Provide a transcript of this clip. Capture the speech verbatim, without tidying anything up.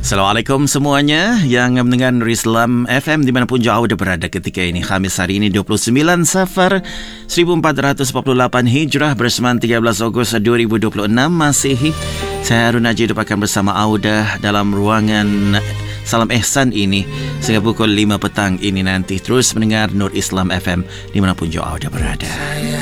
Assalamualaikum semuanya yang mendengar Nur Islam F M dimanapun jauh anda berada ketika ini. Khamis hari ini dua puluh sembilan Safar seribu empat ratus empat puluh lapan Hijrah bersamaan tiga belas Ogos dua ribu dua puluh enam Masihi. Saya Harun Najib akan bersama Audah dalam ruangan Salam Ehsan ini sehingga pukul lima petang ini nanti. Terus mendengar Nur Islam F M dimanapun jauh anda berada.